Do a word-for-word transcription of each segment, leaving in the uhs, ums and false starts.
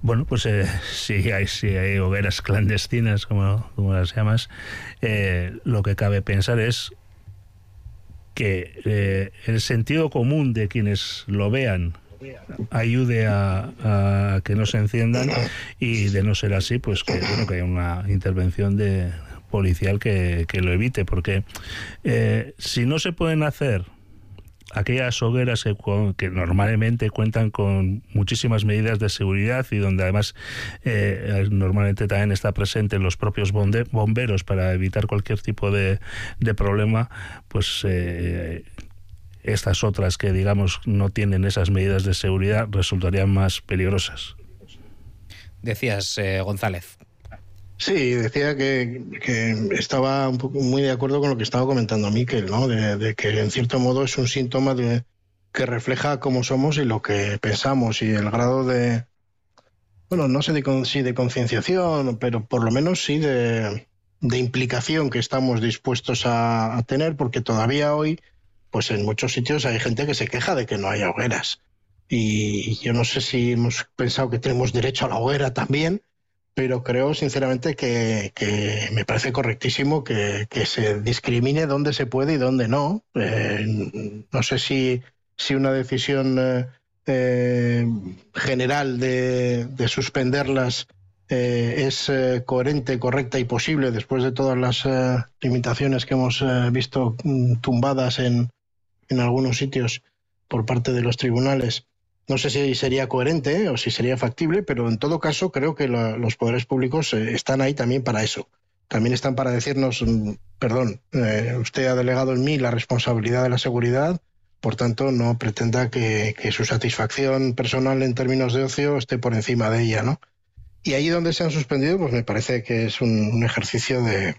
Bueno, pues eh, si, hay, si hay hogueras clandestinas, como, como las llamas, eh, lo que cabe pensar es que eh, el sentido común de quienes lo vean ayude a, a que no se enciendan, y de no ser así, pues que, bueno, que haya una intervención de policial que, que lo evite, porque eh, si no se pueden hacer aquellas hogueras que, que normalmente cuentan con muchísimas medidas de seguridad y donde además eh, normalmente también está presente los propios bomberos para evitar cualquier tipo de, de problema, pues eh, estas otras que digamos no tienen esas medidas de seguridad resultarían más peligrosas. Decías, eh, González. Sí, decía que, que estaba un poco muy de acuerdo con lo que estaba comentando Miquel, ¿no? De, de que en cierto modo es un síntoma de, que refleja cómo somos y lo que pensamos y el grado de, bueno, no sé de, si de concienciación, pero por lo menos sí de, de implicación que estamos dispuestos a, a tener, porque todavía hoy, pues en muchos sitios hay gente que se queja de que no haya hogueras. Y yo no sé si hemos pensado que tenemos derecho a la hoguera también, pero creo sinceramente que, que me parece correctísimo que, que se discrimine dónde se puede y dónde no. Eh, no sé si, si una decisión eh, eh, general de, de suspenderlas eh, es eh, coherente, correcta y posible después de todas las eh, limitaciones que hemos eh, visto mm, tumbadas en, en algunos sitios por parte de los tribunales. No sé si sería coherente, ¿eh? o si sería factible, pero en todo caso creo que la, los poderes públicos eh, están ahí también para eso. También están para decirnos, perdón, eh, usted ha delegado en mí la responsabilidad de la seguridad, por tanto no pretenda que, que su satisfacción personal en términos de ocio esté por encima de ella, ¿no? Y ahí donde se han suspendido, pues me parece que es un, un ejercicio de,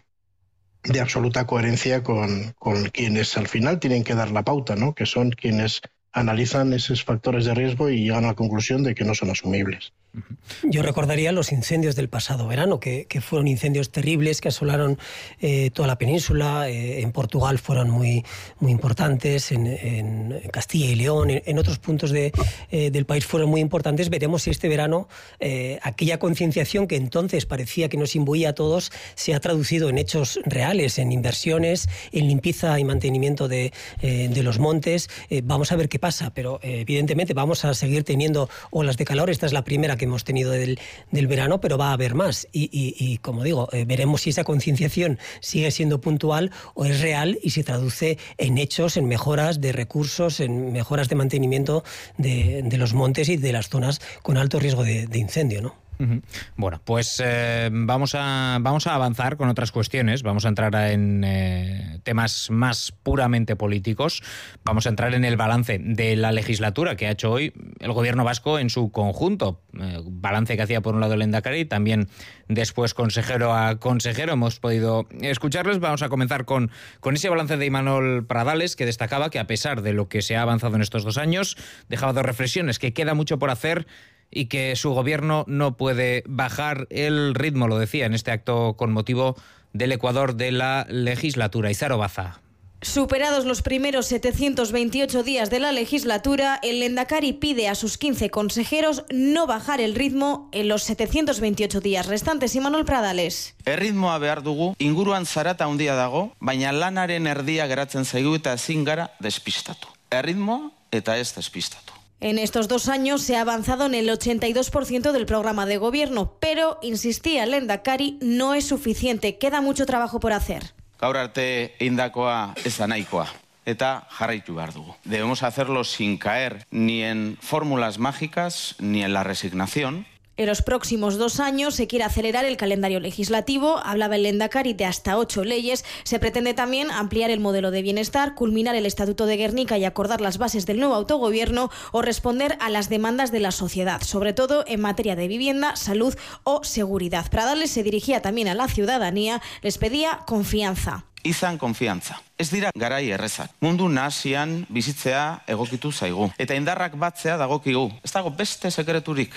de absoluta coherencia con, con quienes al final tienen que dar la pauta, ¿no? Que son quienes analizan esos factores de riesgo y llegan a la conclusión de que no son asumibles. Yo recordaría los incendios del pasado verano, que, que fueron incendios terribles que asolaron eh, toda la península. Eh, en Portugal fueron muy, muy importantes, en, en Castilla y León, en, en otros puntos de, eh, del país fueron muy importantes. Veremos si este verano eh, aquella concienciación que entonces parecía que nos imbuía a todos se ha traducido en hechos reales, en inversiones, en limpieza y mantenimiento de, eh, de los montes. Eh, vamos a ver qué pasa, pero eh, evidentemente vamos a seguir teniendo olas de calor. Esta es la primera que hemos tenido del, del verano, pero va a haber más. Y, y, y como digo, eh, veremos si esa concienciación sigue siendo puntual o es real y se traduce en hechos, en mejoras de recursos, en mejoras de mantenimiento de, de los montes y de las zonas con alto riesgo de, de incendio, ¿no? Bueno, pues eh, vamos a vamos a avanzar con otras cuestiones. Vamos a entrar en eh, temas más puramente políticos. Vamos a entrar en el balance de la legislatura que ha hecho hoy el gobierno vasco en su conjunto. Eh, balance que hacía por un lado el Lehendakari, también después consejero a consejero. Hemos podido escucharles. Vamos a comenzar con, con ese balance de Imanol Pradales, que destacaba que a pesar de lo que se ha avanzado en estos dos años, dejaba dos reflexiones, que queda mucho por hacer y que su gobierno no puede bajar el ritmo, lo decía en este acto con motivo del Ecuador de la legislatura. Izaro Baza. Superados los primeros setecientos veintiocho días de la legislatura, el Lehendakari pide a sus quince consejeros no bajar el ritmo en los setecientos veintiocho días restantes. Imanol Pradales. Erritmoa behar dugu, inguruan zarata handia dago, baina lanaren erdia geratzen zaigu eta ezin gara despistatu. Erritmoa eta ez despistatu. En estos dos años se ha avanzado en el ochenta y dos por ciento del programa de gobierno, pero, insistía el Lehendakari, no es suficiente, queda mucho trabajo por hacer. Gaur arte indakoa ez da nahikoa, eta jarraitu behar dugu. Debemos hacerlo sin caer ni en fórmulas mágicas ni en la resignación. En los próximos dos años se quiere acelerar el calendario legislativo, hablaba el Lehendakari de hasta ocho leyes. Se pretende también ampliar el modelo de bienestar, culminar el Estatuto de Gernika y acordar las bases del nuevo autogobierno o responder a las demandas de la sociedad, sobre todo en materia de vivienda, salud o seguridad. Pradales se dirigía también a la ciudadanía, les pedía confianza. Izan konfiantza. Ez dira garai errezak. Mundu nahasian bizitzea egokitu zaigu. Eta indarrak batzea dagokigu. Ez dago beste sekreturik.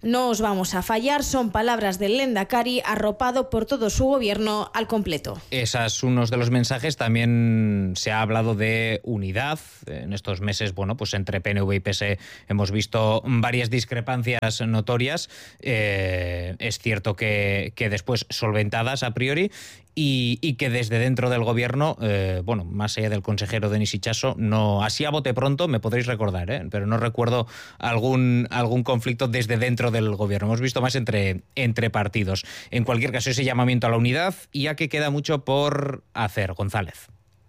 No os vamos a fallar, son palabras del Lehendakari, arropado por todo su gobierno al completo. Esas son unos de los mensajes. También se ha hablado de unidad. En estos meses, bueno, pues entre P N V y P S E hemos visto varias discrepancias notorias. Eh, es cierto que, que después solventadas a priori. Y, y que desde dentro del gobierno, eh, bueno, más allá del consejero Denis Itxaso, no, así a bote pronto me podréis recordar, ¿eh? Pero no recuerdo algún, algún conflicto desde dentro del gobierno. Hemos visto más entre, entre partidos. En cualquier caso, ese llamamiento a la unidad, y ya que queda mucho por hacer, González.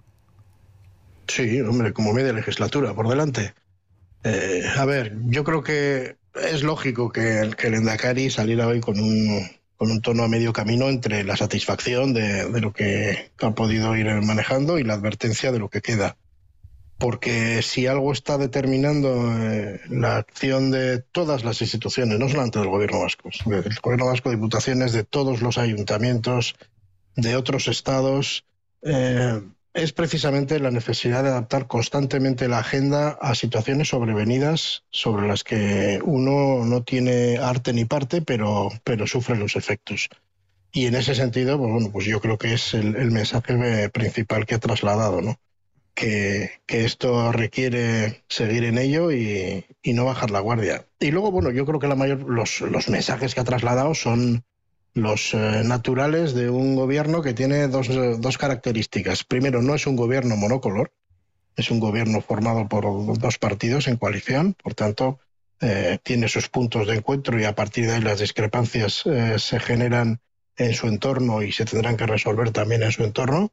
Sí, hombre, como media legislatura por delante. Eh, a ver, yo creo que es lógico que, que el Lehendakari saliera hoy con un... con un tono a medio camino entre la satisfacción de, de lo que ha podido ir manejando y la advertencia de lo que queda. Porque si algo está determinando eh, la acción de todas las instituciones, no solamente del gobierno vasco, del gobierno vasco, diputaciones, de todos los ayuntamientos, de otros estados, eh, es precisamente la necesidad de adaptar constantemente la agenda a situaciones sobrevenidas sobre las que uno no tiene arte ni parte, pero, pero sufre los efectos. Y en ese sentido, pues bueno, pues yo creo que es el, el mensaje principal que ha trasladado, ¿no? Que, que esto requiere seguir en ello y, y no bajar la guardia. Y luego, bueno, yo creo que la mayor, los, los mensajes que ha trasladado son los eh, naturales de un gobierno que tiene dos, eh, dos características. Primero, no es un gobierno monocolor, es un gobierno formado por dos partidos en coalición, por tanto, eh, tiene sus puntos de encuentro y a partir de ahí las discrepancias eh, se generan en su entorno y se tendrán que resolver también en su entorno.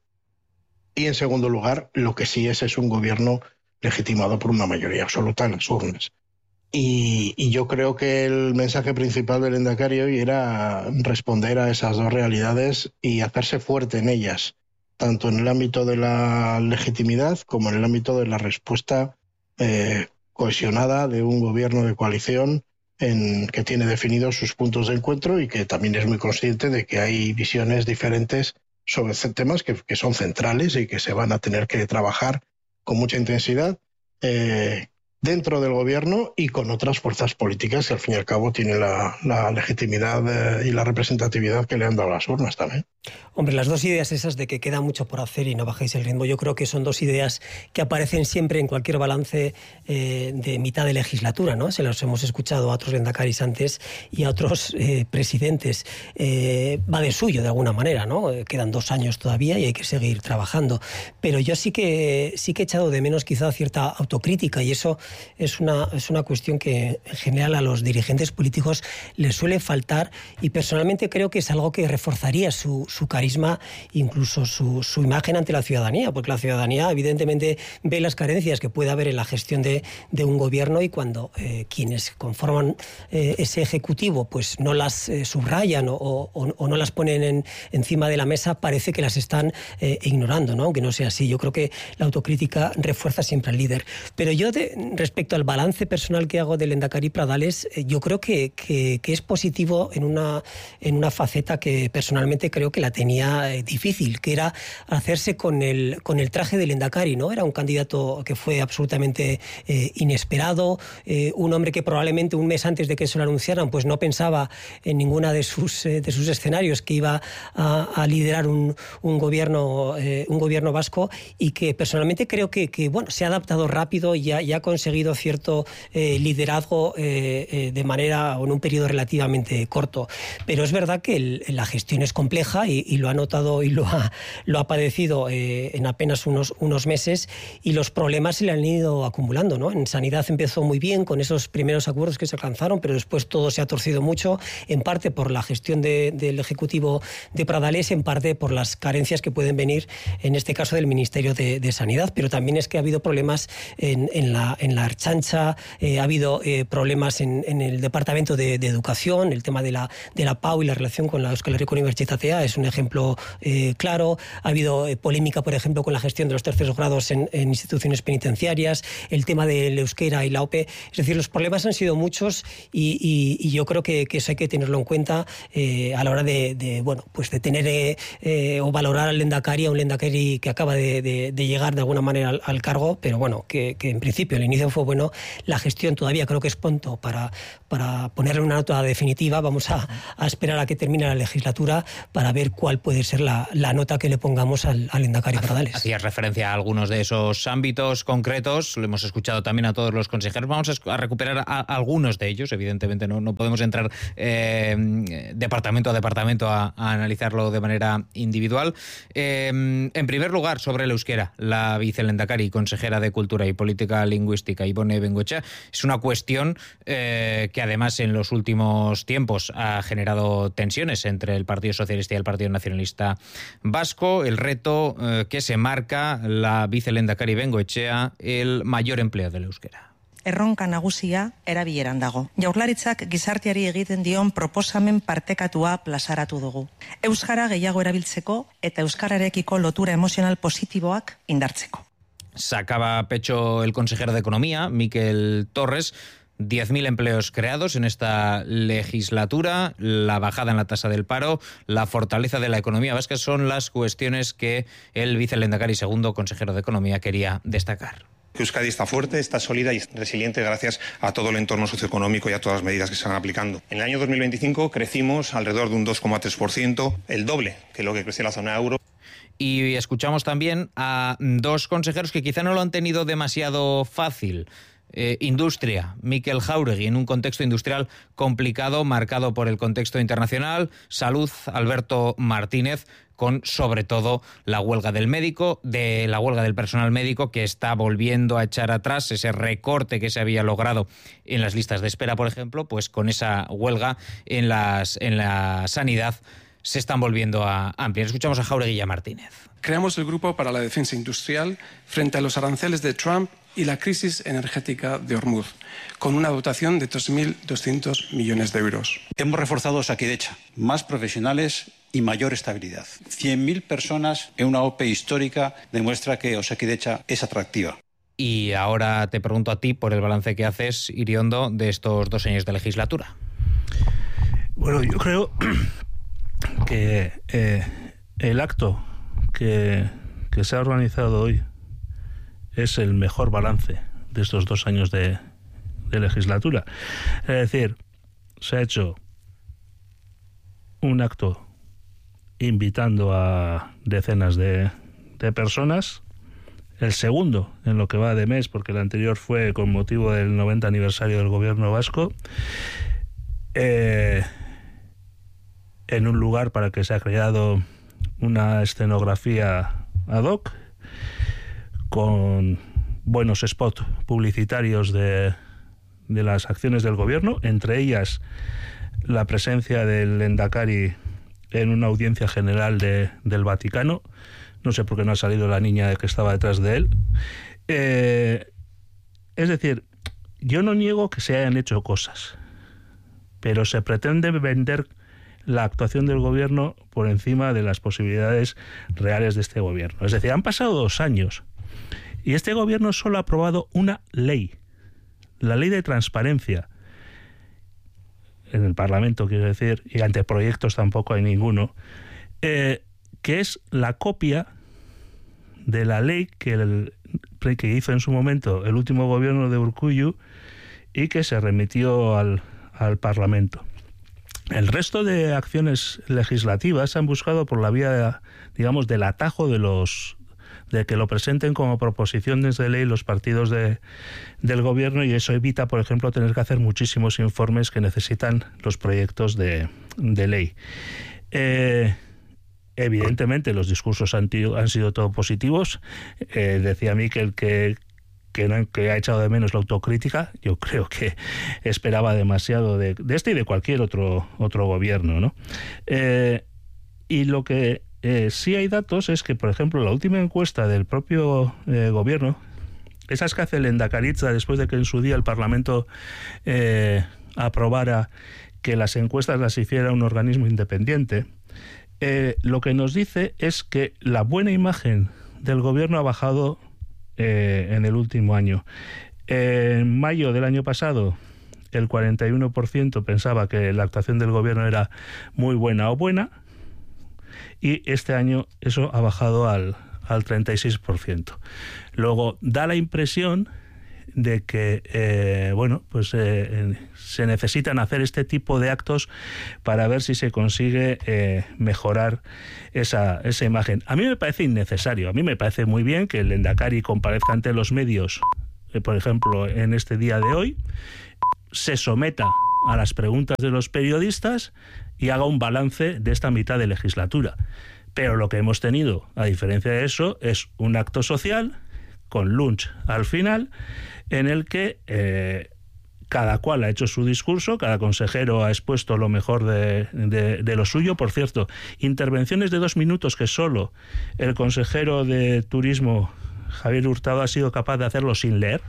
Y en segundo lugar, lo que sí es es un gobierno legitimado por una mayoría absoluta en las urnas. Y, y yo creo que el mensaje principal del Lehendakari hoy era responder a esas dos realidades y hacerse fuerte en ellas, tanto en el ámbito de la legitimidad como en el ámbito de la respuesta eh, cohesionada de un gobierno de coalición en que tiene definidos sus puntos de encuentro y que también es muy consciente de que hay visiones diferentes sobre temas que, que son centrales y que se van a tener que trabajar con mucha intensidad eh, dentro del gobierno y con otras fuerzas políticas que al fin y al cabo tienen la, la legitimidad eh, y la representatividad que le han dado las urnas también. Hombre, las dos ideas esas de que queda mucho por hacer y no bajéis el ritmo, yo creo que son dos ideas que aparecen siempre en cualquier balance eh, de mitad de legislatura, ¿no? Se los hemos escuchado a otros Lehendakaris antes y a otros eh, presidentes. Eh, va de suyo, de alguna manera, ¿no? Eh, quedan dos años todavía y hay que seguir trabajando. Pero yo sí que, sí que he echado de menos quizá cierta autocrítica y eso es una, es una cuestión que en general a los dirigentes políticos les suele faltar y personalmente creo que es algo que reforzaría su, su carisma, incluso su, su imagen ante la ciudadanía, porque la ciudadanía evidentemente ve las carencias que puede haber en la gestión de, de un gobierno y cuando eh, quienes conforman eh, ese ejecutivo pues no las eh, subrayan o, o, o no las ponen en, encima de la mesa, parece que las están eh, ignorando, ¿no? Aunque no sea así. Yo creo que la autocrítica refuerza siempre al líder. Pero yo, de, respecto al balance personal que hago del Lehendakari Pradales, eh, yo creo que, que, que es positivo en una, en una faceta que personalmente creo que la tenía eh, difícil, que era hacerse con el, con el traje del Lehendakari, ¿no? Era un candidato que fue absolutamente eh, inesperado, eh, un hombre que probablemente un mes antes de que se lo anunciaran pues no pensaba en ninguna de sus, eh, de sus escenarios que iba a, a liderar un, un, gobierno, eh, un gobierno vasco y que personalmente creo que, que bueno, se ha adaptado rápido y ha, y ha conseguido cierto eh, liderazgo eh, eh, de manera o en un periodo relativamente corto. Pero es verdad que el, la gestión es compleja y, y lo ha notado y lo ha, lo ha padecido eh, en apenas unos, unos meses y los problemas se le han ido acumulando, ¿no? En sanidad empezó muy bien con esos primeros acuerdos que se alcanzaron, pero después todo se ha torcido mucho, en parte por la gestión de, del Ejecutivo de Pradales, en parte por las carencias que pueden venir, en este caso del Ministerio de, de Sanidad, pero también es que ha habido problemas en, en, la, en la Ertzaintza, eh, ha habido eh, problemas en, en el Departamento de, de Educación, el tema de la, de la P A U y la relación con la Euskal Herriko Unibertsitatea es un ejemplo eh, claro. Ha habido eh, polémica, por ejemplo, con la gestión de los terceros grados en, en instituciones penitenciarias, el tema del euskera y la O P E. Es decir, los problemas han sido muchos y, y, y yo creo que, que eso hay que tenerlo en cuenta eh, a la hora de, de, bueno, pues de tener eh, eh, o valorar al Lehendakari, a un Lehendakari que acaba de, de, de llegar de alguna manera al, al cargo, pero bueno, que, que en principio el inicio fue bueno. La gestión todavía creo que es pronto para, para ponerle una nota definitiva. Vamos a, a esperar a que termine la legislatura para ver cuál puede ser la, la nota que le pongamos al, al Lehendakari Pardales. Hacías referencia a algunos de esos ámbitos concretos, lo hemos escuchado también a todos los consejeros. Vamos a recuperar a, a algunos de ellos, evidentemente no, no podemos entrar eh, departamento a departamento a, a analizarlo de manera individual. Eh, en primer lugar, sobre el euskera, la vicelehendakari y consejera de Cultura y Política Lingüística, Ibone Bengoechea, es una cuestión eh, que además en los últimos tiempos ha generado tensiones entre el Partido Socialista y el Partido Nacionalista Vasco. El reto eh, que se marca la vicelehendakari Bengoechea, el mayor empleo del euskera. Erronka nagusia erabileran dago. Jaurlaritzak gizarteari egiten dion proposamen partekatua plazaratu dugu. Euskara gehiago erabiltzeko eta euskararekiko lotura emozional positiboak indartzeko. Sacaba pecho el consejero de Economía, Miquel Torres. diez mil empleos creados en esta legislatura, la bajada en la tasa del paro, la fortaleza de la economía vasca son las cuestiones que el vicelehendakari segundo consejero de Economía quería destacar. Euskadi está fuerte, está sólida y resiliente gracias a todo el entorno socioeconómico y a todas las medidas que se están aplicando. En el año dos mil veinticinco crecimos alrededor de un dos coma tres por ciento, el doble que lo que creció la zona euro. Y escuchamos también a dos consejeros que quizá no lo han tenido demasiado fácil. Eh, industria, Mikel Jáuregui, en un contexto industrial complicado, marcado por el contexto internacional. Salud, Alberto Martínez, con sobre todo la huelga del médico, de la huelga del personal médico, que está volviendo a echar atrás ese recorte que se había logrado en las listas de espera, por ejemplo. Pues con esa huelga en, las, en la sanidad se están volviendo a ampliar. Escuchamos a Jáuregui y a Martínez. Creamos el Grupo para la Defensa Industrial frente a los aranceles de Trump y la crisis energética de Hormuz, con una dotación de dos mil doscientos millones de euros. Hemos reforzado Osakidetza, más profesionales y mayor estabilidad. cien mil personas en una O P E histórica demuestra que Osakidetza es atractiva. Y ahora te pregunto a ti por el balance que haces, Iriondo, de estos dos años de legislatura. Bueno, yo creo que eh, el acto que, que se ha organizado hoy es el mejor balance de estos dos años de, de legislatura. Es decir, se ha hecho un acto invitando a decenas de, de personas, el segundo en lo que va de mes, porque el anterior fue con motivo del noventa aniversario del gobierno vasco, eh, en un lugar para que se ha creado una escenografía ad hoc, con buenos spots publicitarios de, de las acciones del gobierno, entre ellas la presencia del Lehendakari en una audiencia general de, del Vaticano. No sé por qué no ha salido la niña que estaba detrás de él. Eh, es decir, yo no niego que se hayan hecho cosas, pero se pretende vender la actuación del gobierno por encima de las posibilidades reales de este gobierno. Es decir, han pasado dos años y este gobierno solo ha aprobado una ley, la ley de transparencia, en el Parlamento, quiero decir, y anteproyectos tampoco hay ninguno, eh, que es la copia de la ley que, el, que hizo en su momento el último gobierno de Urkullu y que se remitió al, al Parlamento. El resto de acciones legislativas han buscado por la vía, digamos, del atajo de los de que lo presenten como proposiciones de ley los partidos de, del gobierno, y eso evita, por ejemplo, tener que hacer muchísimos informes que necesitan los proyectos de, de ley. Eh, evidentemente los discursos han, han sido todos positivos. Eh, decía Miquel que Que, no, que ha echado de menos la autocrítica. Yo creo que esperaba demasiado de, de este y de cualquier otro, otro gobierno, ¿no? Eh, y lo que eh, sí hay datos es que, por ejemplo, la última encuesta del propio eh, gobierno, esas que hace el Lehendakaritza después de que en su día el Parlamento eh, aprobara que las encuestas las hiciera un organismo independiente, eh, lo que nos dice es que la buena imagen del gobierno ha bajado eh, en el último año. En mayo del año pasado, el cuarenta y uno por ciento pensaba que la actuación del gobierno era muy buena o buena, y este año eso ha bajado al, al treinta y seis por ciento. Luego, da la impresión de que eh, bueno, pues eh, se necesitan hacer este tipo de actos para ver si se consigue eh, mejorar esa, esa imagen. A mí me parece innecesario, a mí me parece muy bien que el Lehendakari comparezca ante los medios, eh, por ejemplo, en este día de hoy, se someta a las preguntas de los periodistas y haga un balance de esta mitad de legislatura. Pero lo que hemos tenido, a diferencia de eso, es un acto social con lunch al final, en el que eh, cada cual ha hecho su discurso, cada consejero ha expuesto lo mejor de, de, de lo suyo. Por cierto, intervenciones de dos minutos que solo el consejero de Turismo, Javier Hurtado, ha sido capaz de hacerlo sin leer,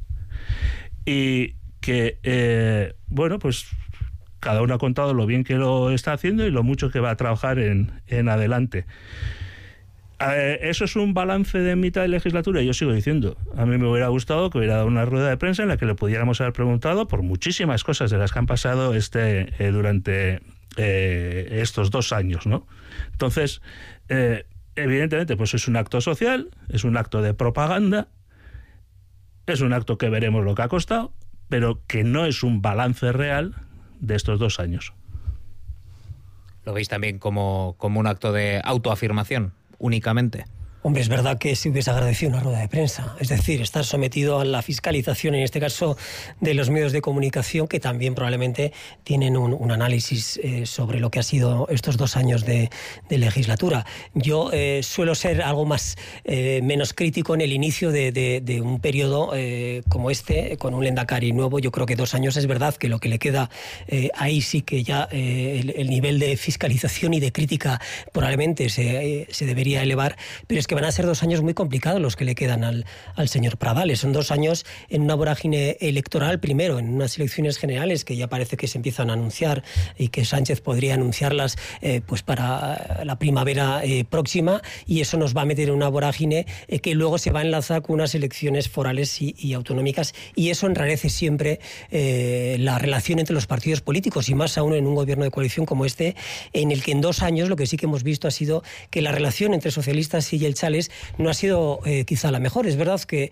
y que, eh, bueno, pues cada uno ha contado lo bien que lo está haciendo y lo mucho que va a trabajar en, en adelante. ¿Eso es un balance de mitad de legislatura? Yo sigo diciendo, a mí me hubiera gustado que hubiera dado una rueda de prensa en la que le pudiéramos haber preguntado por muchísimas cosas de las que han pasado este eh, durante eh, estos dos años, ¿no? Entonces, eh, evidentemente, pues es un acto social, es un acto de propaganda, es un acto que veremos lo que ha costado, pero que no es un balance real de estos dos años. ¿Lo veis también como, como un acto de autoafirmación únicamente? Hombre, es verdad que se hubiese agradecido una rueda de prensa, es decir, estar sometido a la fiscalización, en este caso, de los medios de comunicación, que también probablemente tienen un, un análisis eh, sobre lo que ha sido estos dos años de, de legislatura. Yo eh, suelo ser algo más eh, menos crítico en el inicio de, de, de un periodo eh, como este, con un Lehendakari nuevo. Yo creo que dos años es verdad que lo que le queda, eh, ahí sí que ya eh, el, el nivel de fiscalización y de crítica probablemente se, eh, se debería elevar, pero es que van a ser dos años muy complicados los que le quedan al, al señor Pradales. Son dos años en una vorágine electoral, primero en unas elecciones generales que ya parece que se empiezan a anunciar y que Sánchez podría anunciarlas eh, pues para la primavera eh, próxima, y eso nos va a meter en una vorágine eh, que luego se va a enlazar con unas elecciones forales y, y autonómicas, y eso enrarece siempre eh, la relación entre los partidos políticos, y más aún en un gobierno de coalición como este, en el que en dos años lo que sí que hemos visto ha sido que la relación entre socialistas y el no ha sido eh, quizá la mejor. Es verdad que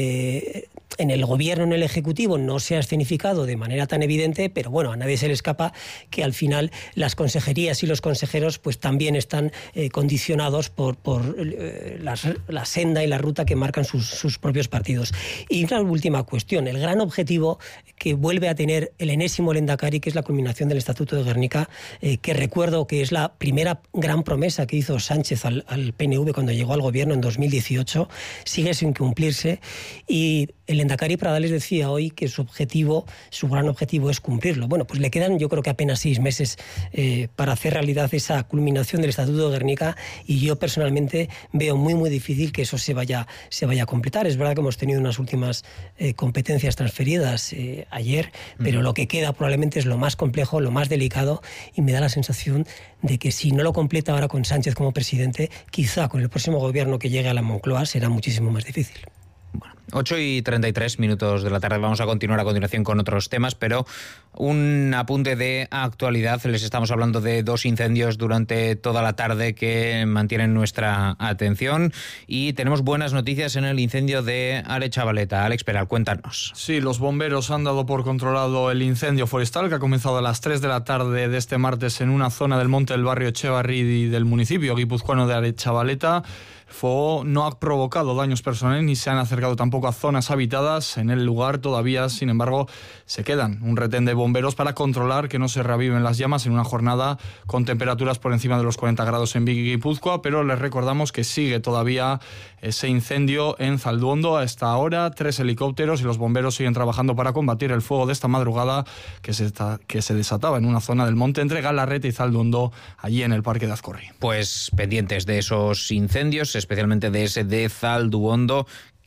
eh, en el gobierno, en el ejecutivo, no se ha escenificado de manera tan evidente, pero bueno, a nadie se le escapa que al final las consejerías y los consejeros pues también están eh, condicionados por, por eh, la, la senda y la ruta que marcan sus, sus propios partidos. Y una última cuestión, el gran objetivo que vuelve a tener el enésimo Lehendakari, que es la culminación del Estatuto de Gernika, eh, que recuerdo que es la primera gran promesa que hizo Sánchez al, al P N V cuando llegó al gobierno en dos mil dieciocho, sigue sin cumplirse, y el Lehendakari Pradales decía hoy que su objetivo, su gran objetivo es cumplirlo. Bueno, pues le quedan yo creo que apenas seis meses eh, para hacer realidad esa culminación del Estatuto de Gernika, y yo personalmente veo muy muy difícil que eso se vaya, se vaya a completar. Es verdad que hemos tenido unas últimas eh, competencias transferidas eh, ayer, pero uh-huh. lo que queda probablemente es lo más complejo, lo más delicado, y me da la sensación de que si no lo completa ahora con Sánchez como presidente, quizá con el próximo gobierno que llegue a la Moncloa será muchísimo más difícil. Bueno, ocho y treinta y tres minutos de la tarde. Vamos a continuar a continuación con otros temas, pero un apunte de actualidad. Les estamos hablando de dos incendios durante toda la tarde que mantienen nuestra atención, y tenemos buenas noticias en el incendio de Arechavaleta. Alex Peral, cuéntanos. Sí, los bomberos han dado por controlado el incendio forestal que ha comenzado a las tres de la tarde de este martes en una zona del monte del barrio Echevarri del municipio guipuzcoano de Arechavaleta. El fuego no ha provocado daños personales ni se han acercado tampoco a zonas habitadas. En el lugar todavía, sin embargo, se quedan un retén de bomberos para controlar que no se reaviven las llamas en una jornada con temperaturas por encima de los cuarenta grados en Vigo y Guipúzcoa, pero les recordamos que sigue todavía ese incendio en Zalduondo a esta hora. Tres helicópteros y los bomberos siguen trabajando para combatir el fuego de esta madrugada que se, que se desataba en una zona del monte entre Galarreta y Zalduondo, allí en el Parque de Azcorri. Pues pendientes de esos incendios, especialmente de ese de Zalduondo,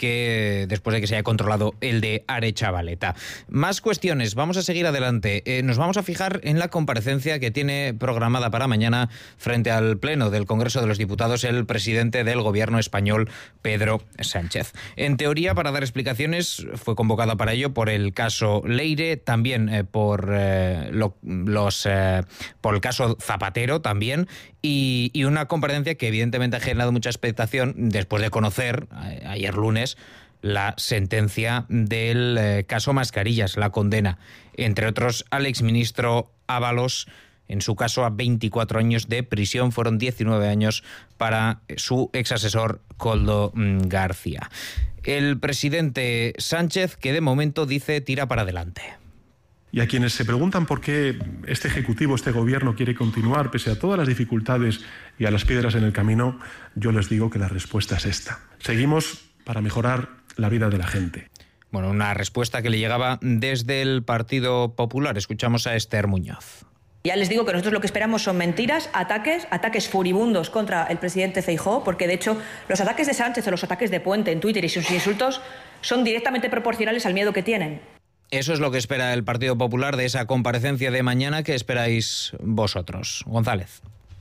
que después de que se haya controlado el de Aretxabaleta. Más cuestiones, vamos a seguir adelante. Eh, nos vamos a fijar en la comparecencia que tiene programada para mañana frente al Pleno del Congreso de los Diputados el presidente del Gobierno español, Pedro Sánchez. En teoría, para dar explicaciones, fue convocado para ello por el caso Leire, también eh, por, eh, lo, los, eh, por el caso Zapatero también, y, y una comparecencia que evidentemente ha generado mucha expectación después de conocer eh, ayer lunes la sentencia del eh, caso Mascarillas, la condena, entre otros, al exministro Ábalos, en su caso a veinticuatro años de prisión, fueron diecinueve años para su exasesor Koldo García. El presidente Sánchez, que de momento dice tira para adelante. Y a quienes se preguntan por qué este Ejecutivo, este Gobierno quiere continuar pese a todas las dificultades y a las piedras en el camino, yo les digo que la respuesta es esta. Seguimos para mejorar la vida de la gente. Bueno, una respuesta que le llegaba desde el Partido Popular. Escuchamos a Esther Muñoz. Ya les digo que nosotros lo que esperamos son mentiras, ataques, ataques furibundos contra el presidente Feijóo, porque de hecho los ataques de Sánchez o los ataques de Puente en Twitter y sus insultos son directamente proporcionales al miedo que tienen. Eso es lo que espera el Partido Popular de esa comparecencia de mañana. ¿Qué esperáis vosotros? González.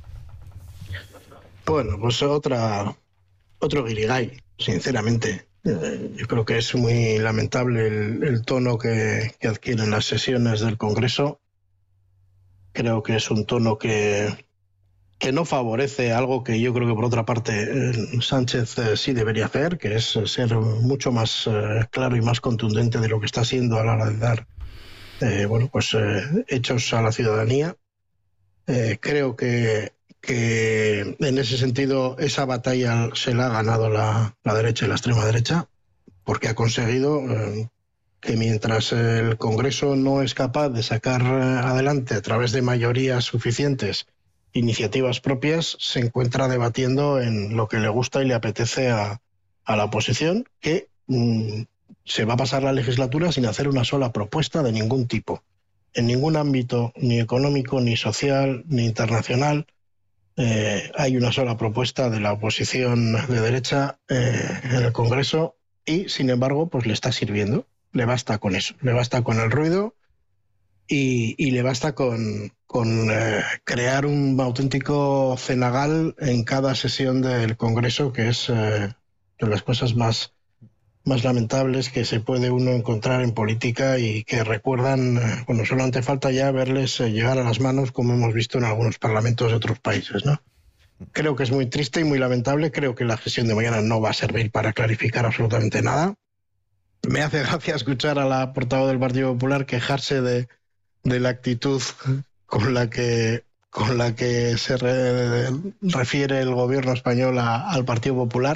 Bueno, pues otra, otro guirigay, sinceramente. Yo creo que es muy lamentable el, el tono que, que adquieren las sesiones del Congreso. Creo que es un tono que, que no favorece algo que yo creo que por otra parte Sánchez eh, sí debería hacer, que es ser mucho más eh, claro y más contundente de lo que está siendo a la hora de dar eh, bueno, pues, eh, hechos a la ciudadanía. Eh, creo que, que en ese sentido esa batalla se la ha ganado la, la derecha y la extrema derecha, porque ha conseguido eh, que mientras el Congreso no es capaz de sacar adelante a través de mayorías suficientes iniciativas propias, se encuentra debatiendo en lo que le gusta y le apetece a, a la oposición, que mmm, se va a pasar la legislatura sin hacer una sola propuesta de ningún tipo. En ningún ámbito, ni económico, ni social, ni internacional, eh, hay una sola propuesta de la oposición de derecha eh, en el Congreso y, sin embargo, pues le está sirviendo. Le basta con eso, le basta con el ruido y, y le basta con, con eh, crear un auténtico cenagal en cada sesión del Congreso, que es eh, de las cosas más, más lamentables que se puede uno encontrar en política y que recuerdan, eh, bueno, solamente falta ya verles eh, llegar a las manos como hemos visto en algunos parlamentos de otros países, ¿no? Creo que es muy triste y muy lamentable, creo que la sesión de mañana no va a servir para clarificar absolutamente nada. Me hace gracia escuchar a la portavoz del Partido Popular quejarse de, de la actitud con la que, con la que se re, refiere el gobierno español a, al Partido Popular,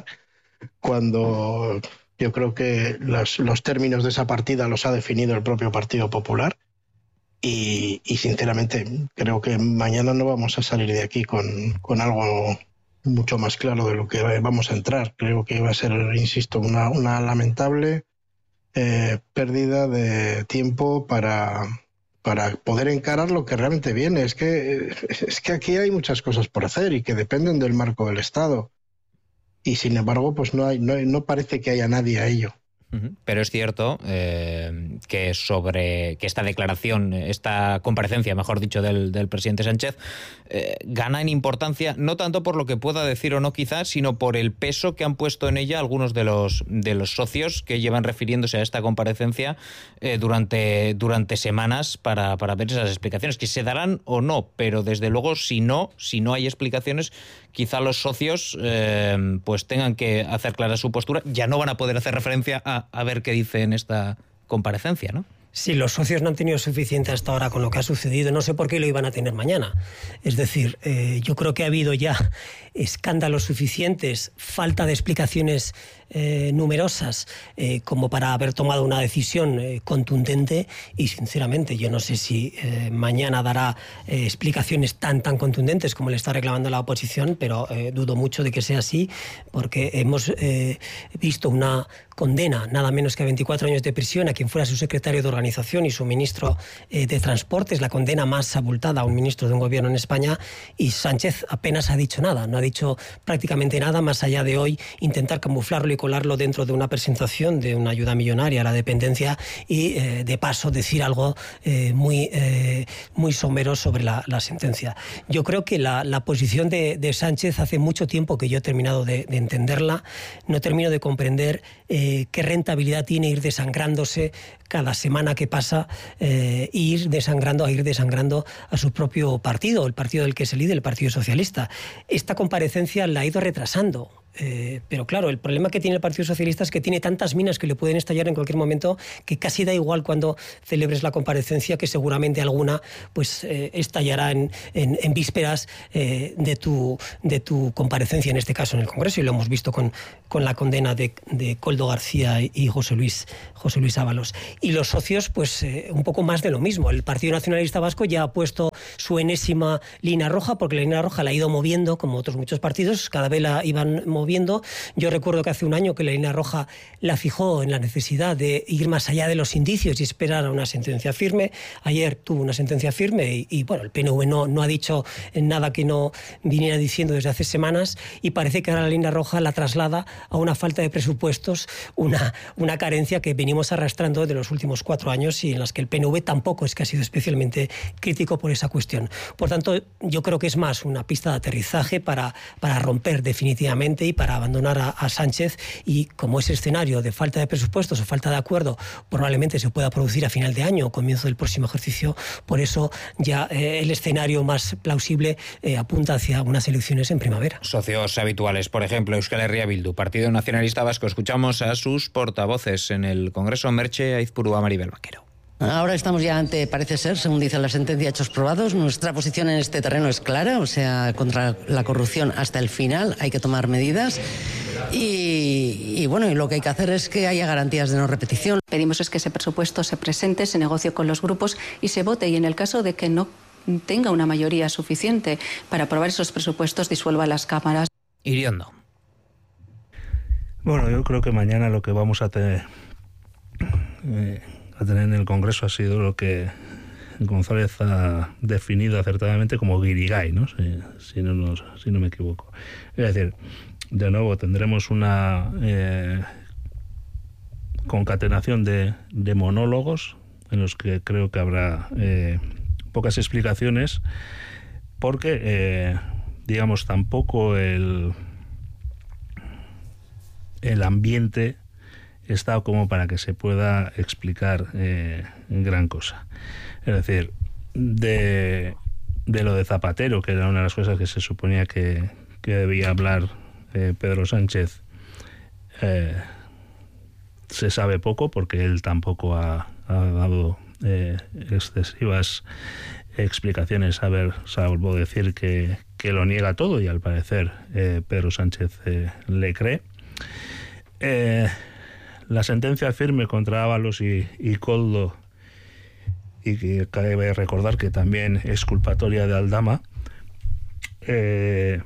cuando yo creo que los, los términos de esa partida los ha definido el propio Partido Popular y, y sinceramente creo que mañana no vamos a salir de aquí con, con algo mucho más claro de lo que vamos a entrar. Creo que va a ser, insisto, una, una lamentable Eh, pérdida de tiempo para, para poder encarar lo que realmente viene. Es que, es que aquí hay muchas cosas por hacer y que dependen del marco del Estado. Y sin embargo, pues no, hay, no, no parece que haya nadie a ello. Pero es cierto eh, que sobre que esta declaración, esta comparecencia, mejor dicho, del, del presidente Sánchez, eh, gana en importancia, no tanto por lo que pueda decir o no quizás, sino por el peso que han puesto en ella algunos de los, de los socios que llevan refiriéndose a esta comparecencia eh, durante, durante semanas para, para ver esas explicaciones, que se darán o no, pero desde luego si no, si no hay explicaciones, quizá los socios eh, pues tengan que hacer clara su postura. Ya no van a poder hacer referencia a, a ver qué dice en esta comparecencia, ¿no? Sí, los socios no han tenido suficiente hasta ahora con lo que ha sucedido. No sé por qué lo iban a tener mañana. Es decir, eh, yo creo que ha habido ya escándalos suficientes, falta de explicaciones eh, numerosas eh, como para haber tomado una decisión eh, contundente y, sinceramente, yo no sé si eh, mañana dará eh, explicaciones tan, tan contundentes como le está reclamando la oposición, pero eh, dudo mucho de que sea así, porque hemos eh, visto una condena, nada menos que a veinticuatro años de prisión, a quien fuera su secretario de organización organización y su ministro eh, de Transportes, la condena más abultada a un ministro de un gobierno en España, y Sánchez apenas ha dicho nada, no ha dicho prácticamente nada más allá de hoy intentar camuflarlo y colarlo dentro de una presentación de una ayuda millonaria a la dependencia y eh, de paso decir algo eh, muy, eh, muy somero sobre la, la sentencia. Yo creo que la, la posición de, de Sánchez hace mucho tiempo que yo he terminado de, de entenderla, no termino de comprender eh, qué rentabilidad tiene ir desangrándose cada semana que pasa, eh, ir desangrando a ir desangrando a su propio partido, el partido del que es el líder, el Partido Socialista. Esta comparecencia la ha ido retrasando. Eh, pero claro, el problema que tiene el Partido Socialista es que tiene tantas minas que le pueden estallar en cualquier momento que casi da igual cuando celebres la comparecencia, que seguramente alguna pues eh, estallará en, en, en vísperas eh, de, tu, de tu comparecencia, en este caso en el Congreso, y lo hemos visto con, con la condena de, de Koldo García y José Luis, José Luis Ábalos. Y los socios, pues eh, un poco más de lo mismo. El Partido Nacionalista Vasco ya ha puesto su enésima línea roja, porque la línea roja la ha ido moviendo, como otros muchos partidos, cada vez la iban moviendo. Yo recuerdo que hace un año que la línea roja la fijó en la necesidad de ir más allá de los indicios y esperar a una sentencia firme. Ayer tuvo una sentencia firme y, y bueno, el P N V no, no ha dicho nada que no viniera diciendo desde hace semanas, y parece que ahora la línea roja la traslada a una falta de presupuestos, una, una carencia que venimos arrastrando de los últimos cuatro años y en las que el P N V tampoco es que ha sido especialmente crítico por esa cuestión. Por tanto, yo creo que es más una pista de aterrizaje para, para romper definitivamente y para abandonar a, a Sánchez, y como ese escenario de falta de presupuestos o falta de acuerdo probablemente se pueda producir a final de año o comienzo del próximo ejercicio, por eso ya eh, el escenario más plausible eh, apunta hacia unas elecciones en primavera. Socios habituales, por ejemplo, Euskal Herria Bildu, Partido Nacionalista Vasco. Escuchamos a sus portavoces en el Congreso. Merche Aizpurúa, Maribel Vaquero. Ahora estamos ya ante, parece ser, según dice la sentencia, hechos probados. Nuestra posición en este terreno es clara, o sea, contra la corrupción hasta el final hay que tomar medidas. Y, y bueno, y lo que hay que hacer es que haya garantías de no repetición. Pedimos es que ese presupuesto se presente, se negocie con los grupos y se vote, y en el caso de que no tenga una mayoría suficiente para aprobar esos presupuestos, disuelva las cámaras. Iriondo. Bueno, yo creo que mañana lo que vamos a tener... Eh, a tener en el Congreso ha sido lo que González ha definido acertadamente como guirigay, ¿no? Si, si, no, nos, si no me equivoco. Es decir, de nuevo tendremos una eh, concatenación de, de monólogos en los que creo que habrá eh, pocas explicaciones, porque, eh, digamos, tampoco el, el ambiente está como para que se pueda explicar eh, gran cosa. Es decir, de, de lo de Zapatero, que era una de las cosas que se suponía que, que debía hablar eh, Pedro Sánchez, eh, se sabe poco, porque él tampoco ha, ha dado eh, excesivas explicaciones, a ver, salvo decir que, que lo niega todo, y al parecer eh, Pedro Sánchez eh, le cree. Eh, La sentencia firme contra Ábalos y, y Koldo, y que cabe recordar que también es culpatoria de Aldama, eh,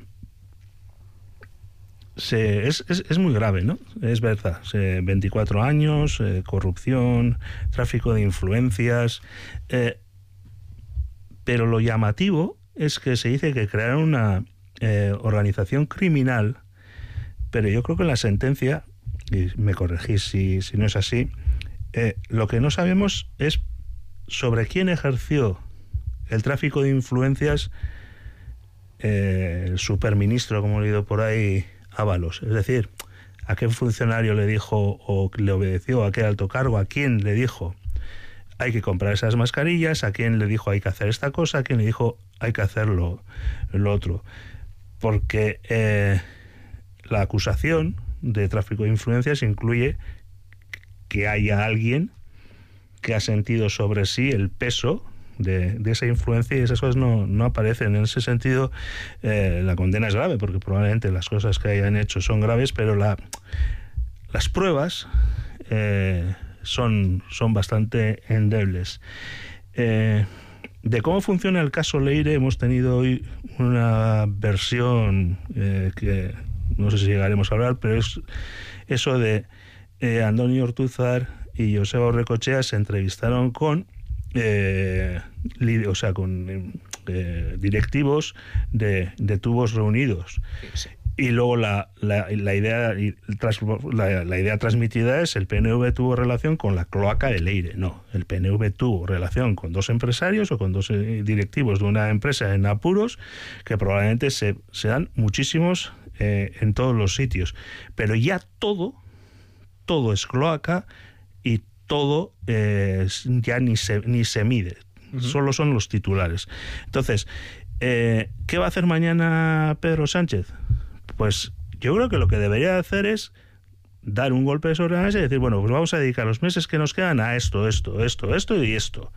se, es, es, es muy grave, ¿no? Es verdad, se, veinticuatro años, eh, corrupción, tráfico de influencias, eh, pero lo llamativo es que se dice que crearon una eh, organización criminal, pero yo creo que en la sentencia, y me corregís si, si no es así, eh, lo que no sabemos es sobre quién ejerció el tráfico de influencias eh, el superministro, como he leído por ahí, Ábalos. Es decir, a qué funcionario le dijo o le obedeció, a qué alto cargo, a quién le dijo hay que comprar esas mascarillas, a quién le dijo hay que hacer esta cosa, a quién le dijo hay que hacer lo, lo otro. Porque eh, la acusación de tráfico de influencias incluye que haya alguien que ha sentido sobre sí el peso de, de esa influencia, y esas cosas no, no aparecen. En ese sentido, eh, la condena es grave, porque probablemente las cosas que hayan hecho son graves, pero la, las pruebas eh, son, son bastante endebles. Eh, de cómo funciona el caso Leire hemos tenido hoy una versión eh, que no sé si llegaremos a hablar, pero es eso de eh, Andoni Ortúzar y Joseba Aurrecoetxea se entrevistaron con eh, o sea, con eh, directivos de, de Tubos Reunidos. Sí. Y luego la, la, la, idea, la, la idea transmitida es el P N V tuvo relación con la cloaca de Leire. No, el P N V tuvo relación con dos empresarios o con dos directivos de una empresa en apuros que probablemente se, se dan muchísimos eh, en todos los sitios. Pero ya todo, todo es cloaca y todo eh, ya ni se, ni se mide. Uh-huh. Solo son los titulares. Entonces, eh, ¿qué va a hacer mañana Pedro Sánchez? Pues yo creo que lo que debería hacer es dar un golpe sobre la mesa y decir, bueno, pues vamos a dedicar los meses que nos quedan a esto, esto, esto, esto y esto.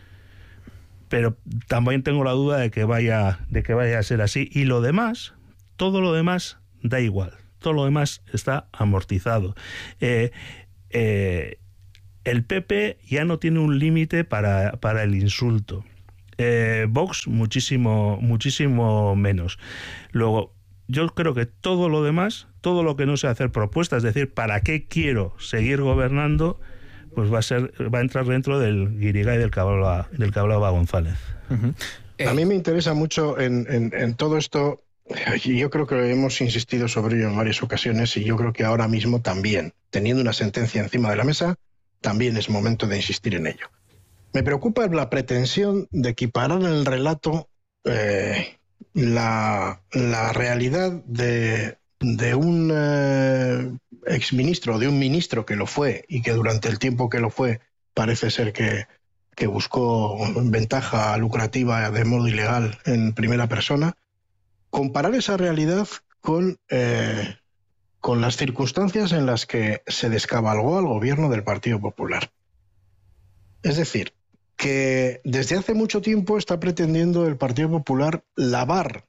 Pero también tengo la duda de que vaya, de que vaya a ser así. Y lo demás, todo lo demás da igual. Todo lo demás está amortizado. Eh, eh, el P P ya no tiene un límite para, para el insulto. Eh, Vox muchísimo, muchísimo menos. Luego, yo creo que todo lo demás, todo lo que no sea hacer propuestas, es decir, ¿para qué quiero seguir gobernando? Pues va a ser, va a entrar dentro del guirigay del que hablaba, del que hablaba González. Uh-huh. Eh. A mí me interesa mucho en, en, en todo esto, y yo creo que hemos insistido sobre ello en varias ocasiones, y yo creo que ahora mismo también, teniendo una sentencia encima de la mesa, también es momento de insistir en ello. Me preocupa la pretensión de equiparar en el relato eh, La, la realidad de, de un eh, exministro, de un ministro que lo fue y que durante el tiempo que lo fue parece ser que, que buscó ventaja lucrativa de modo ilegal en primera persona, comparar esa realidad con, eh, con las circunstancias en las que se descabalgó al gobierno del Partido Popular. Es decir, que desde hace mucho tiempo está pretendiendo el Partido Popular lavar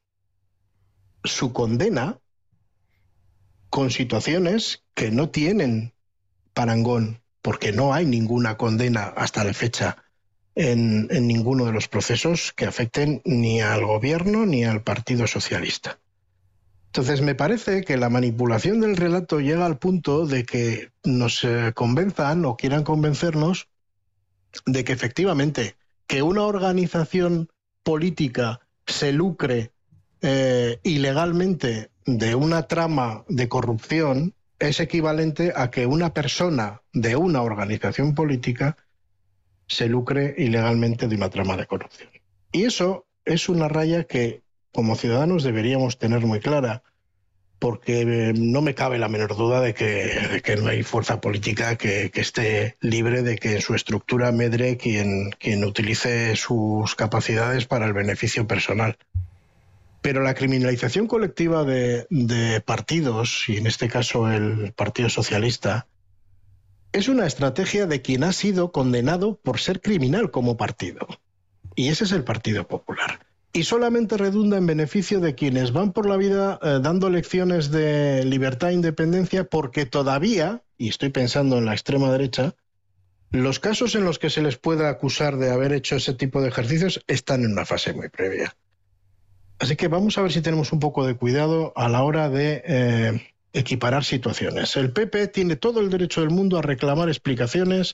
su condena con situaciones que no tienen parangón, porque no hay ninguna condena hasta la fecha en, en ninguno de los procesos que afecten ni al gobierno ni al Partido Socialista. Entonces me parece que la manipulación del relato llega al punto de que nos eh, convenzan o quieran convencernos de que efectivamente que una organización política se lucre eh, ilegalmente de una trama de corrupción es equivalente a que una persona de una organización política se lucre ilegalmente de una trama de corrupción. Y eso es una raya que como ciudadanos deberíamos tener muy clara, porque no me cabe la menor duda de que, de que no hay fuerza política que, que esté libre de que en su estructura medre quien, quien utilice sus capacidades para el beneficio personal. Pero la criminalización colectiva de, de partidos, y en este caso el Partido Socialista, es una estrategia de quien ha sido condenado por ser criminal como partido. Y ese es el Partido Popular. Y solamente redunda en beneficio de quienes van por la vida eh, dando lecciones de libertad e independencia, porque todavía, y estoy pensando en la extrema derecha, los casos en los que se les pueda acusar de haber hecho ese tipo de ejercicios están en una fase muy previa. Así que vamos a ver si tenemos un poco de cuidado a la hora de eh, equiparar situaciones. El P P tiene todo el derecho del mundo a reclamar explicaciones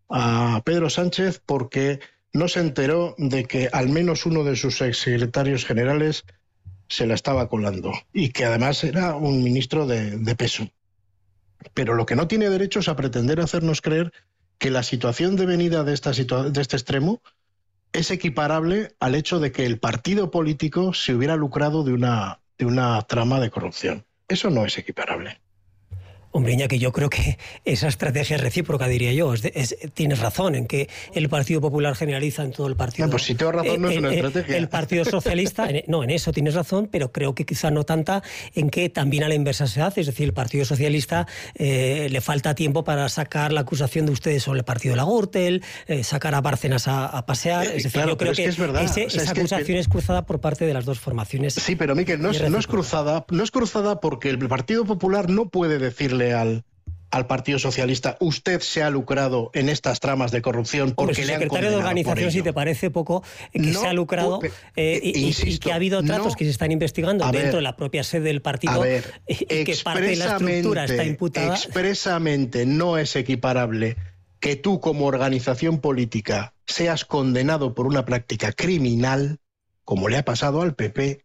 a Pedro Sánchez porque no se enteró de que al menos uno de sus exsecretarios generales se la estaba colando y que además era un ministro de, de peso. Pero lo que no tiene derecho es a pretender hacernos creer que la situación devenida de, esta situa- de este extremo es equiparable al hecho de que el partido político se hubiera lucrado de una, de una trama de corrupción. Eso no es equiparable. Hombre, Iñaki, yo creo que esa estrategia es recíproca, diría yo. Es de, es, tienes razón en que el Partido Popular generaliza en todo el partido. No, pues si tengo razón, eh, no es una eh, estrategia. El Partido Socialista, en, no, en eso tienes razón, pero creo que quizá no tanta en que también a la inversa se hace. Es decir, el Partido Socialista eh, le falta tiempo para sacar la acusación de ustedes sobre el partido de la Gürtel, eh, sacar a Bárcenas a, a pasear. Es decir, claro, yo creo es que, que es verdad. ese, o sea, esa es que, acusación que... es cruzada por parte de las dos formaciones. Sí, pero Miquel, no es, no es cruzada, no es cruzada porque el Partido Popular no puede decirle al al Partido Socialista, usted se ha lucrado en estas tramas de corrupción porque Hombre, le han secretario de organización, si te parece poco, que no, se ha lucrado eh, y, insisto, y que ha habido tratos no, que se están investigando dentro ver, de la propia sede del partido ver, y que parte de la estructura está imputada. Expresamente no es equiparable que tú como organización política seas condenado por una práctica criminal, como le ha pasado al P P,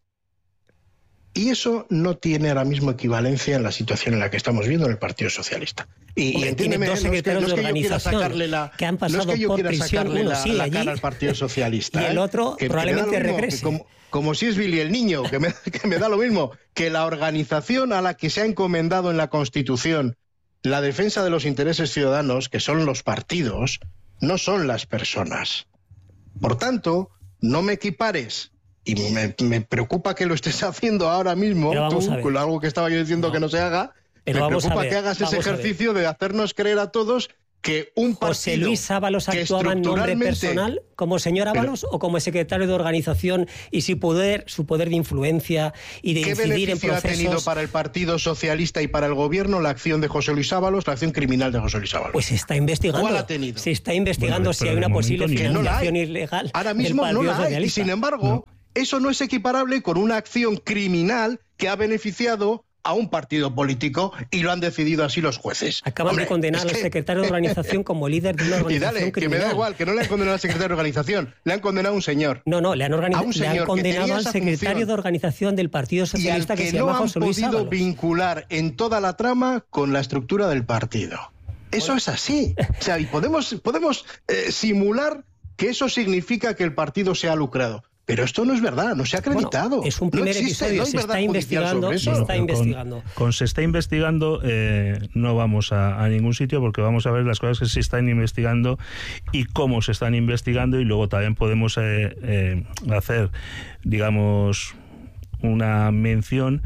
y eso no tiene ahora mismo equivalencia en la situación en la que estamos viendo en el Partido Socialista. Y, Hombre, y entiéndeme, tiene dos no es que, no secretarios es que de yo quiera organización sacarle la, que han no es pasado que yo por quiera prisión, sacarle uno la, sigue la allí, cara al Partido Socialista. y el ¿eh? otro que, probablemente que me da lo mismo, regrese. que como, como si es Billy el niño, que me, que me da lo mismo, que la organización a la que se ha encomendado en la Constitución la defensa de los intereses ciudadanos, que son los partidos, no son las personas. Por tanto, no me equipares, y me, me preocupa que lo estés haciendo ahora mismo, tú, con algo que estaba yo diciendo no. que no se haga, Pero me vamos preocupa a ver, que hagas ese ejercicio de hacernos creer a todos que un partido José Luis Ábalos actuaba en nombre personal como señor Ábalos pero, o como secretario de organización y su poder, su poder de influencia y de incidir en procesos. ¿Qué beneficio ha tenido para el Partido Socialista y para el Gobierno la acción de José Luis Ábalos, la acción criminal de José Luis Ábalos? Pues se está investigando. ¿Cuál ha tenido? Se está investigando bueno, si hay una posible financiación no ilegal. Ahora mismo del no la hay. Socialista. Y sin embargo, no. eso no es equiparable con una acción criminal que ha beneficiado a un partido político y lo han decidido así los jueces. Acaban Hombre, de condenar es que... al secretario de organización como líder de una organización y dale, criminal. Que me da igual, que no le han condenado al secretario de organización, le han condenado a un señor. No, no, le han, organiz... un le han condenado al secretario función. de organización del Partido Socialista y al que, que se no llama José Luis Ábalos. Han podido vincular en toda la trama con la estructura del partido. Eso bueno. es así. O sea, y podemos, podemos eh, simular que eso significa que el partido se ha lucrado. Pero esto no es verdad, no se ha acreditado. Bueno, es un primer no existe, episodio, no se está investigando, se está con, investigando. Con se está investigando eh, no vamos a, a ningún sitio porque vamos a ver las cosas que se están investigando y cómo se están investigando y luego también podemos eh, eh, hacer, digamos, una mención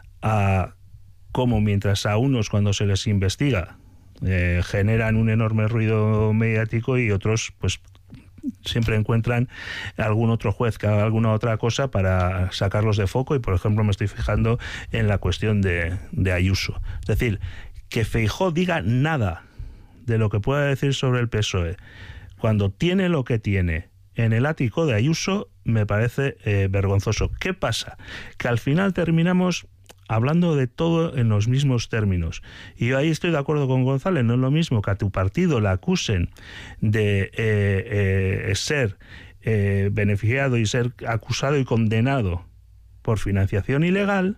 a cómo mientras a unos cuando se les investiga eh, generan un enorme ruido mediático y otros pues siempre encuentran algún otro juez que haga alguna otra cosa para sacarlos de foco y, por ejemplo, me estoy fijando en la cuestión de, de Ayuso. Es decir, que Feijóo diga nada de lo que pueda decir sobre el P S O E cuando tiene lo que tiene en el ático de Ayuso me parece eh, vergonzoso. ¿Qué pasa? Que al final terminamos hablando de todo en los mismos términos. Y yo ahí estoy de acuerdo con González, no es lo mismo que a tu partido le acusen de eh, eh, ser eh, beneficiado y ser acusado y condenado por financiación ilegal,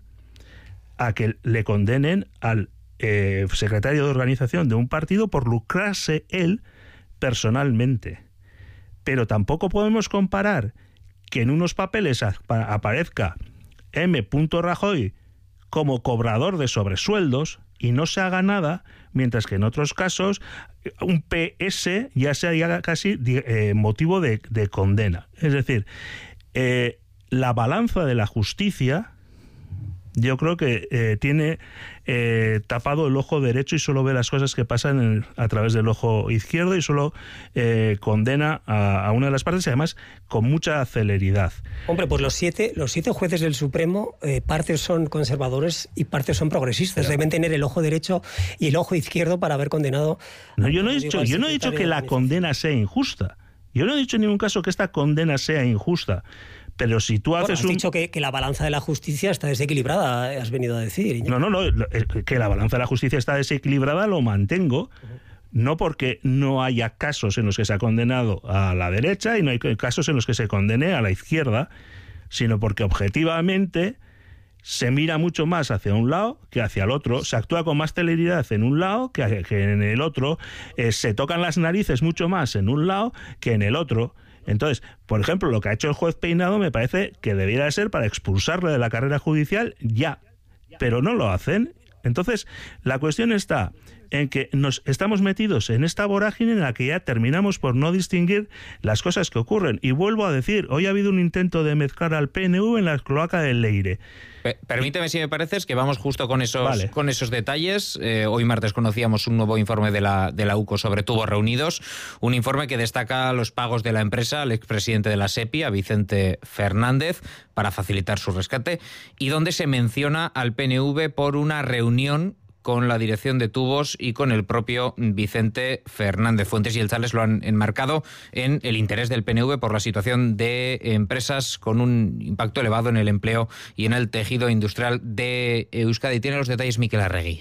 a que le condenen al eh, secretario de organización de un partido por lucrarse él personalmente. Pero tampoco podemos comparar que en unos papeles aparezca M. Rajoy como cobrador de sobresueldos y no se haga nada, mientras que en otros casos un P S ya sería casi eh, motivo de, de condena. Es decir, eh, la balanza de la justicia yo creo que eh, tiene eh, tapado el ojo derecho y solo ve las cosas que pasan en, a través del ojo izquierdo y solo eh, condena a, a una de las partes y además con mucha celeridad. Hombre, pues los siete, los siete jueces del Supremo, eh, partes son conservadores y partes son progresistas. Pero deben tener el ojo derecho y el ojo izquierdo para haber condenado... No, yo no he dicho, yo no he dicho que la condena sea injusta. Yo no he dicho en ningún caso que esta condena sea injusta. Pero si tú haces bueno, has un... dicho que, que la balanza de la justicia está desequilibrada, has venido a decir. No, no, no, que la balanza de la justicia está desequilibrada lo mantengo, uh-huh. no porque no haya casos en los que se ha condenado a la derecha y no hay casos en los que se condene a la izquierda, sino porque objetivamente se mira mucho más hacia un lado que hacia el otro, se actúa con más celeridad en un lado que, que en el otro, eh, se tocan las narices mucho más en un lado que en el otro. Entonces, por ejemplo, lo que ha hecho el juez Peinado me parece que debiera ser para expulsarle de la carrera judicial ya, pero no lo hacen. Entonces, la cuestión está en que nos estamos metidos en esta vorágine en la que ya terminamos por no distinguir las cosas que ocurren. Y vuelvo a decir, hoy ha habido un intento de mezclar al P N V en la cloaca del Leire. Permíteme, si me pareces, que vamos justo con esos, vale. con esos detalles. Eh, hoy martes conocíamos un nuevo informe de la, de la U C O sobre tubos reunidos, un informe que destaca los pagos de la empresa al expresidente de la SEPI, a Vicente Fernández, para facilitar su rescate, y donde se menciona al P N V por una reunión con la dirección de Tubos y con el propio Vicente Fernández. Fuentes y El Sales lo han enmarcado en el interés del P N V por la situación de empresas con un impacto elevado en el empleo y en el tejido industrial de Euskadi. Tiene los detalles Miquel Arregui.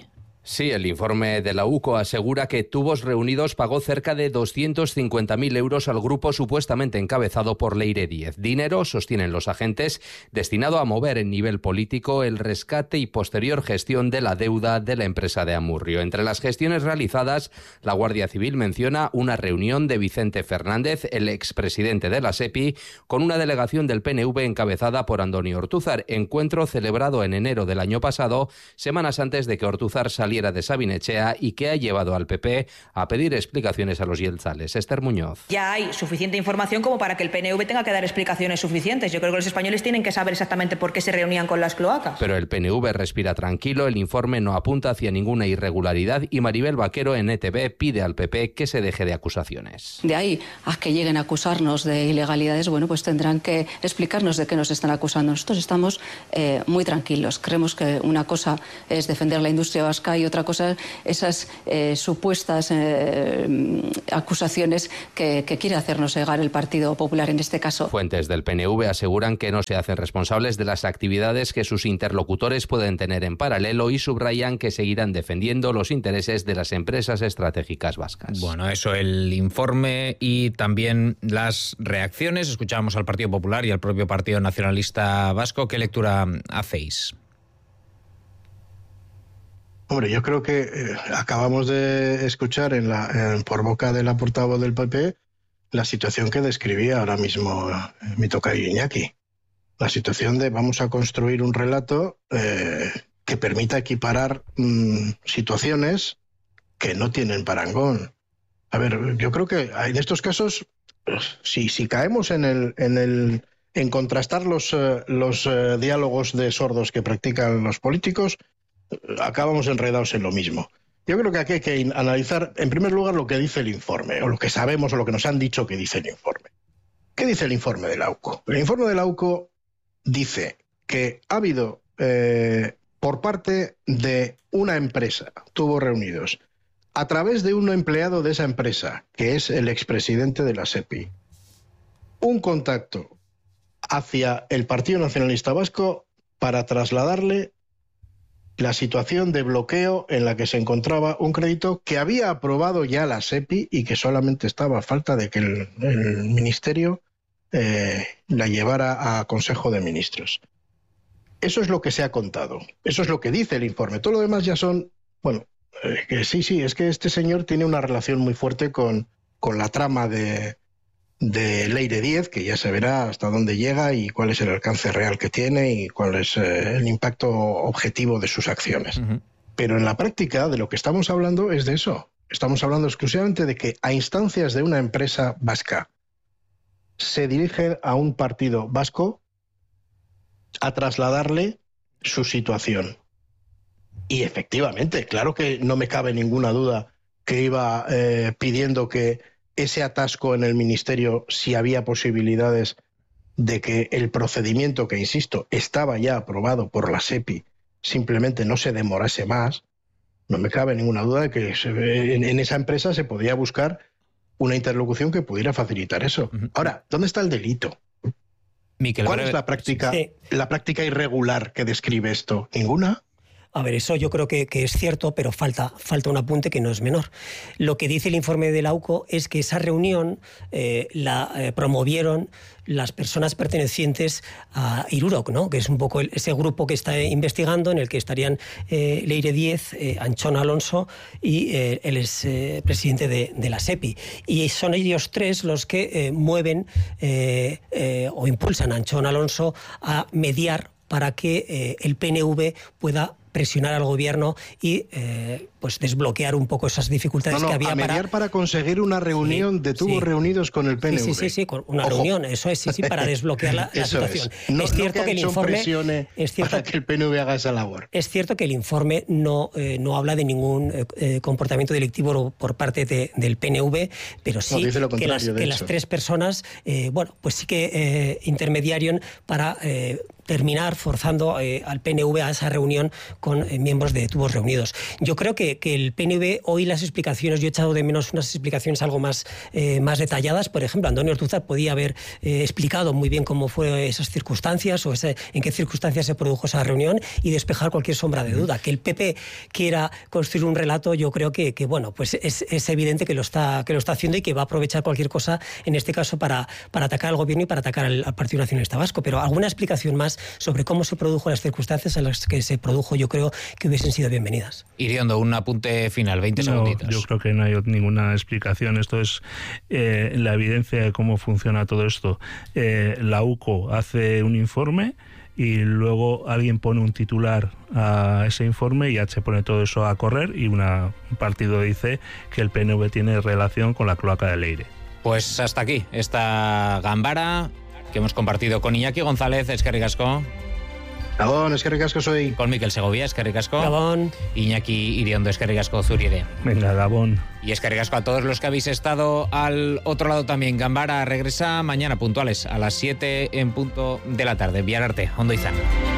Sí, el informe de la U C O asegura que Tubos Reunidos pagó cerca de doscientos cincuenta mil euros al grupo supuestamente encabezado por Leire Díez. Dinero, sostienen los agentes, destinado a mover en nivel político el rescate y posterior gestión de la deuda de la empresa de Amurrio. Entre las gestiones realizadas, la Guardia Civil menciona una reunión de Vicente Fernández, el expresidente de la SEPI, con una delegación del P N V encabezada por Andoni Ortúzar, encuentro celebrado en enero del año pasado, semanas antes de que Ortúzar saliera de Sabinechea y que ha llevado al P P a pedir explicaciones a los yeltzales. Esther Muñoz. Ya hay suficiente información como para que el P N V tenga que dar explicaciones suficientes. Yo creo que los españoles tienen que saber exactamente por qué se reunían con las cloacas. Pero el P N V respira tranquilo, el informe no apunta hacia ninguna irregularidad y Maribel Vaquero en E T V pide al P P que se deje de acusaciones. De ahí a que lleguen a acusarnos de ilegalidades, bueno, pues tendrán que explicarnos de qué nos están acusando. Nosotros estamos eh, muy tranquilos. Creemos que una cosa es defender la industria vasca y otra cosa esas eh, supuestas eh, acusaciones que, que quiere hacernos llegar el Partido Popular en este caso. Fuentes del P N V aseguran que no se hacen responsables de las actividades que sus interlocutores pueden tener en paralelo y subrayan que seguirán defendiendo los intereses de las empresas estratégicas vascas. Bueno, eso, el informe y también las reacciones. Escuchábamos al Partido Popular y al propio Partido Nacionalista Vasco. ¿Qué lectura hacéis? Hombre, yo creo que eh, acabamos de escuchar en la, en, por boca de la portavoz del P P la situación que describía ahora mismo eh, mi tocayo Iñaki. La situación de vamos a construir un relato eh, que permita equiparar mmm, situaciones que no tienen parangón. A ver, yo creo que en estos casos, si, si caemos en el, en el en contrastar los, eh, los eh, diálogos de sordos que practican los políticos, acabamos enredados en lo mismo. Yo creo que aquí hay que analizar, en primer lugar, lo que dice el informe, o lo que sabemos, o lo que nos han dicho que dice el informe. ¿Qué dice el informe de la U C O? El informe de la U C O dice que ha habido, eh, por parte de una empresa, Tubos Reunidos, a través de un empleado de esa empresa, que es el expresidente de la SEPI, un contacto hacia el Partido Nacionalista Vasco para trasladarle la situación de bloqueo en la que se encontraba un crédito que había aprobado ya la SEPI y que solamente estaba a falta de que el, el Ministerio eh, la llevara a Consejo de Ministros. Eso es lo que se ha contado, eso es lo que dice el informe. Todo lo demás ya son, bueno, eh, que sí, sí, es que este señor tiene una relación muy fuerte con, con la trama de... de Leire Díez, que ya se verá hasta dónde llega y cuál es el alcance real que tiene y cuál es eh, el impacto objetivo de sus acciones. Uh-huh. Pero en la práctica de lo que estamos hablando es de eso. Estamos hablando exclusivamente de que a instancias de una empresa vasca se dirige a un partido vasco a trasladarle su situación. Y efectivamente, claro que no me cabe ninguna duda que iba eh, pidiendo que ese atasco en el Ministerio, si había posibilidades de que el procedimiento, que insisto, estaba ya aprobado por la SEPI, simplemente no se demorase más, no me cabe ninguna duda de que se, en, en esa empresa se podía buscar una interlocución que pudiera facilitar eso. Uh-huh. Ahora, ¿dónde está el delito? Miquel, ¿Cuál breve... es la práctica, sí. la práctica irregular que describe esto? ¿Ninguna? A ver, eso yo creo que, que es cierto, pero falta, falta un apunte que no es menor. Lo que dice el informe de la U C O es que esa reunión eh, la eh, promovieron las personas pertenecientes a Irurok, ¿no? Que es un poco el, ese grupo que está investigando, en el que estarían eh, Leire Díez, eh, Anchón Alonso y eh, el ex eh, presidente de, de la SEPI. Y son ellos tres los que eh, mueven eh, eh, o impulsan a Anchón Alonso a mediar para que eh, el P N V pueda presionar al gobierno y eh, pues desbloquear un poco esas dificultades no, no, que había a mediar para... para conseguir una reunión sí, de tubos sí. reunidos con el P N V. Sí, sí, sí, sí con una Ojo. reunión, eso es, sí, sí, para desbloquear la, la situación. Es, no, es cierto no que, que el informe es cierto, para que el P N V haga esa labor. Es cierto que el informe no, eh, no habla de ningún eh, comportamiento delictivo por parte de, del P N V, pero sí no, que, las, que las tres personas, eh, bueno, pues sí que eh, intermediaron para eh, terminar forzando eh, al P N V a esa reunión con eh, miembros de Tubos Reunidos. Yo creo que, que el P N V, hoy las explicaciones, yo he echado de menos unas explicaciones algo más, eh, más detalladas. Por ejemplo, Antonio Ortúzar podía haber eh, explicado muy bien cómo fueron esas circunstancias o ese, en qué circunstancias se produjo esa reunión y despejar cualquier sombra de duda. Que el P P quiera construir un relato, yo creo que, que bueno, pues es, es evidente que lo, está, que lo está haciendo y que va a aprovechar cualquier cosa, en este caso, para, para atacar al gobierno y para atacar al, al Partido Nacionalista Vasco. Pero alguna explicación más sobre cómo se produjo las circunstancias en las que se produjo, yo creo que hubiesen sido bienvenidas. Iriondo, un apunte final, veinte no, segunditos. Yo creo que no hay ninguna explicación. Esto es eh, la evidencia de cómo funciona todo esto. Eh, la U C O hace un informe y luego alguien pone un titular a ese informe y H pone todo eso a correr y una, un partido dice que el P N V tiene relación con la cloaca de Leire. Pues hasta aquí esta gambara que hemos compartido con Iñaki González, eskerrik asko. Gabón, eskerrik asko soy. Con Mikel Segovia, eskerrik asko. Gabón. Iñaki Iriondo, eskerrik asko zuri ere. Venga, Gabón. Y eskerrik asko a todos los que habéis estado al otro lado también. Gambara regresa mañana puntuales a las siete en punto de la tarde. Bihar arte, ondo izan.